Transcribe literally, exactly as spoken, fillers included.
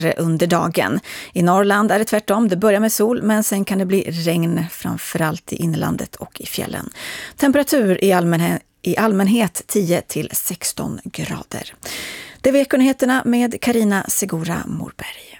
under dagen. I Norrland är det tvärtom. Det börjar med sol men sen kan det bli regn framförallt i inlandet och i fjällen. Temperatur i allmänhet, i allmänhet tio till sexton grader. Det är Vekonyheterna med Carina Segura Morberg.